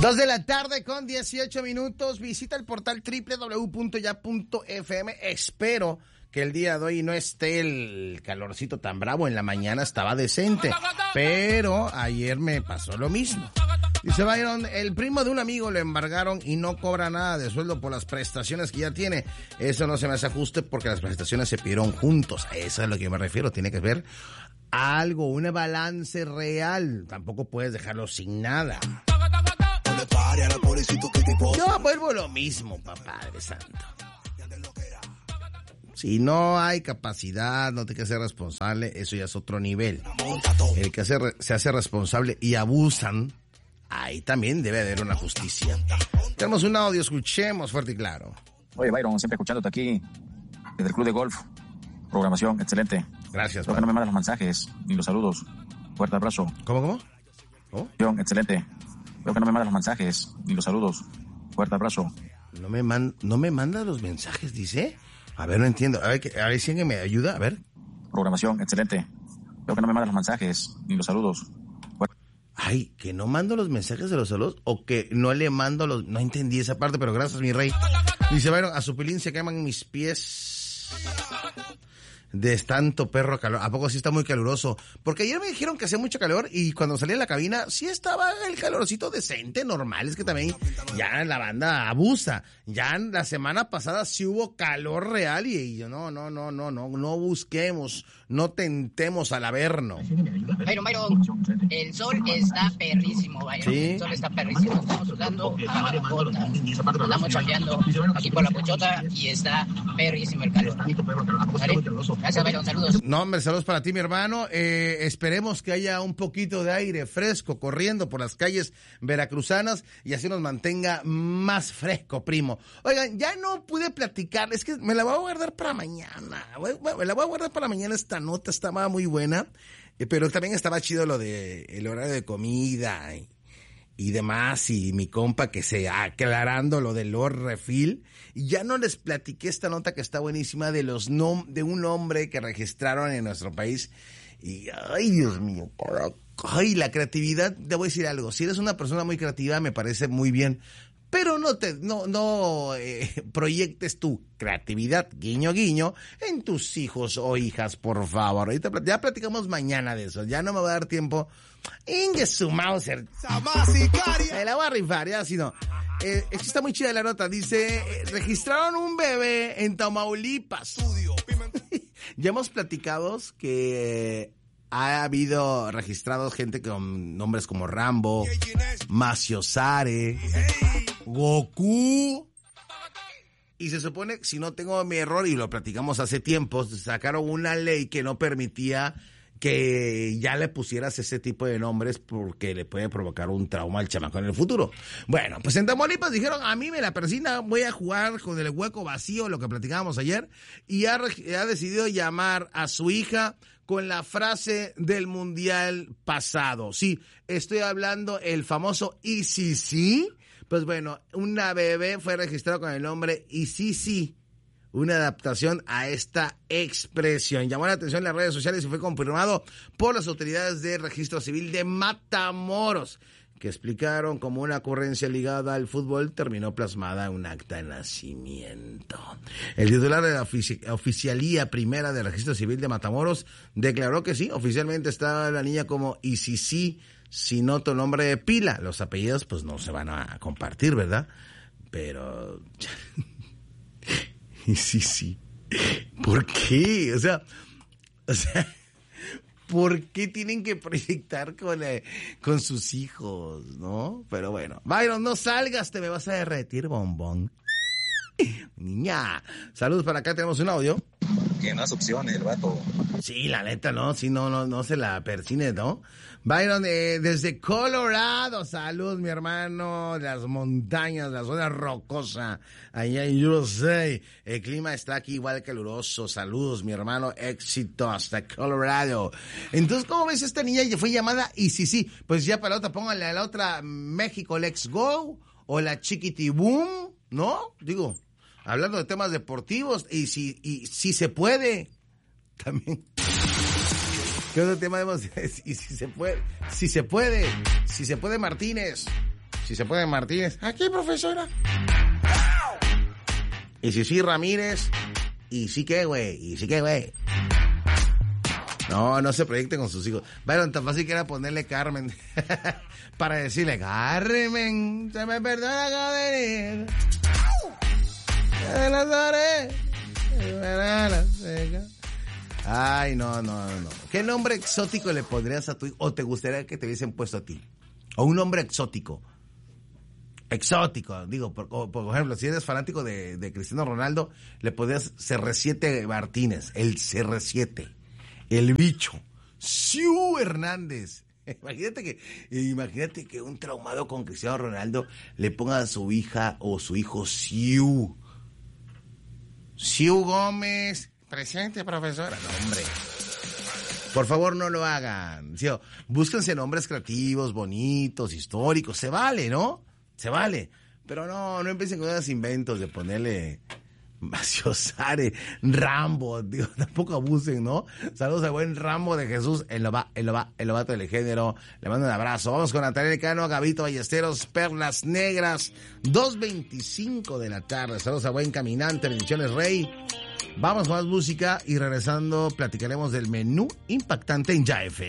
2 de la tarde con 18 minutos. Visita el portal www.ya.fm. Espero que el día de hoy no esté el calorcito tan bravo. En la mañana estaba decente, pero ayer me pasó lo mismo. Dice Byron, el primo de un amigo lo embargaron y no cobra nada de sueldo por las prestaciones que ya tiene. Eso no se me hace ajuste porque las prestaciones se pidieron juntos. A eso es a lo que yo me refiero. Tiene que ver algo, un balance real. Tampoco puedes dejarlo sin nada. Yo vuelvo lo mismo, papá Padre Santo. Si no hay capacidad, no te quieres ser responsable, eso ya es otro nivel. El que se hace responsable y abusan, ahí también debe haber una justicia. Tenemos un audio, escuchemos fuerte y claro. Oye, Byron, siempre escuchándote aquí desde el club de golf. Programación excelente. Gracias. Espero que no me mandes los mensajes ni los saludos. Fuerte abrazo. ¿Cómo? John, excelente. Espero que no me mandes los mensajes ni los saludos. Fuerte abrazo. No me manda los mensajes, dice. A ver, no entiendo. A ver si alguien me ayuda. A ver. Programación excelente. Espero que no me mandes los mensajes ni los saludos. Ay, que no mando los mensajes de los saludos o que no le mando los... No entendí esa parte, pero gracias, mi rey. Dice, bueno, a su pilín se queman mis pies de tanto perro calor. ¿A poco sí está muy caluroso? Porque ayer me dijeron que hacía mucho calor y cuando salí de la cabina sí estaba el calorcito decente, normal. Es que también ya la banda abusa. Ya la semana pasada sí hubo calor real y yo no busquemos, no tentemos al averno. Byron, el sol está perrísimo, Byron. ¿Sí? El sol está perrísimo. Estamos sudando a gota. Estamos chambeando aquí por la Pochota y está perrísimo el calor. ¿Vale? Gracias, Byron. Saludos. No, hombre, saludos para ti, mi hermano. Esperemos que haya un poquito de aire fresco corriendo por las calles veracruzanas y así nos mantenga más fresco, primo. Oigan, ya no pude platicar, es que me la voy a guardar para mañana. Me la voy a guardar para mañana, esta nota estaba muy buena, pero también estaba chido lo de el horario de comida y demás, y mi compa que se aclarando lo del Lord Refill, y ya no les platiqué esta nota que está buenísima de de un hombre que registraron en nuestro país, y ay, Dios mío, la creatividad, te voy a decir algo, si eres una persona muy creativa me parece muy bien, pero no proyectes tu creatividad, guiño, guiño, en tus hijos o hijas, por favor. Ahorita ya platicamos mañana de eso, ya no me va a dar tiempo. Inge su Mauser. Me la voy a rifar, ya, si no. Es que está muy chida la nota, dice, registraron un bebé en Tamaulipas. Ya hemos platicado que ha habido registrados gente con nombres como Rambo, Maciosare, Goku. Y se supone, si no tengo mi error, y lo platicamos hace tiempo, sacaron una ley que no permitía que ya le pusieras ese tipo de nombres porque le puede provocar un trauma al chamaco en el futuro. Bueno, pues en Tamaulipas dijeron, a mí me la persina, voy a jugar con el hueco vacío, lo que platicábamos ayer, y ha decidido llamar a su hija con la frase del mundial pasado. Sí, estoy hablando el famoso "y sí, sí". Pues bueno, una bebé fue registrada con el nombre "y sí, sí", una adaptación a esta expresión. Llamó la atención en las redes sociales y fue confirmado por las autoridades de registro civil de Matamoros, que explicaron cómo una ocurrencia ligada al fútbol terminó plasmada en un acta de nacimiento. El titular de la Oficialía Primera de Registro Civil de Matamoros declaró que sí, oficialmente estaba la niña como "y sí, sí", si no tu nombre de pila. Los apellidos pues no se van a compartir, ¿verdad? Pero... y sí, sí. ¿Por qué? O sea, ¿por qué tienen que proyectar con sus hijos, no? Pero bueno, Byron, no salgas, te me vas a derretir, bombón. Niña, saludos para acá, tenemos un audio. Que más opciones el vato. Sí, la neta, no, sí, no se la persine, ¿no? Byron, desde Colorado, salud, mi hermano, las montañas, la zona rocosa, allá en USA, el clima está aquí igual caluroso, saludos, mi hermano, éxito hasta Colorado. Entonces, ¿cómo ves esta niña? Fue llamada "y sí, sí", pues ya para la otra, pónganle a la otra México Let's Go, o la Chiquitibum, ¿no? Digo, hablando de temas deportivos, y si se puede, también. ¿Qué otro tema debemos decir? Y si se puede Martínez. Si se puede, Martínez. Aquí, profesora. Y si sí, Ramírez. Y sí que, güey. No se proyecten con sus hijos. Bueno, tan fácil que era ponerle Carmen. Para decirle, Carmen, se me perdona acá venir. De Nazaret. Ay, no. ¿Qué nombre exótico le pondrías a tu hijo? ¿O te gustaría que te hubiesen puesto a ti? O un nombre exótico. Exótico, digo, por ejemplo, si eres fanático de Cristiano Ronaldo, le podrías CR7 Martínez, el CR7, el bicho, Siu Hernández. Imagínate que un traumado con Cristiano Ronaldo le ponga a su hija o su hijo Siu. Siu Gómez, presente, profesora. No, hombre. Por favor, no lo hagan. Sí, búsquense nombres creativos, bonitos, históricos. Se vale, ¿no? Se vale. Pero no empiecen con esos inventos de ponerle Maciosare, Rambo. Digo, tampoco abusen, ¿no? Saludos al buen Rambo de Jesús, el novato del género. Le mando un abrazo. Vamos con Natalia Cano, Gabito Ballesteros, Perlas Negras, 2:25 de la tarde. Saludos al buen Caminante, bendiciones, Rey. Vamos con más música y regresando platicaremos del menú impactante en YF.